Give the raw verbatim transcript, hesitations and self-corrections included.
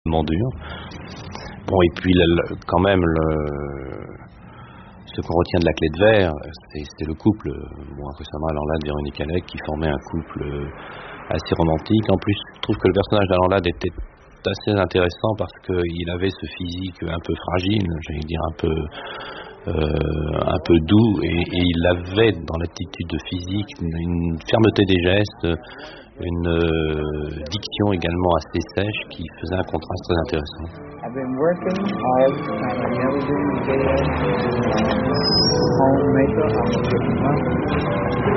dur. Bon, et puis le, le, quand même, le, ce qu'on retient de La Clé de Verre, c'est, c'est le couple, bon, récemment Alain Lade, Véronique Alec, qui formait un couple assez romantique. En plus, je trouve que le personnage d'Alain Lade était assez intéressant parce qu'il avait ce physique un peu fragile, j'allais dire un peu euh, un peu doux, et, et il avait dans l'attitude physique une, une fermeté des gestes, une euh, diction également assez sèche qui faisait un contraste très intéressant. I've been working hard trying to never do video, home makeup, I'm a good mother.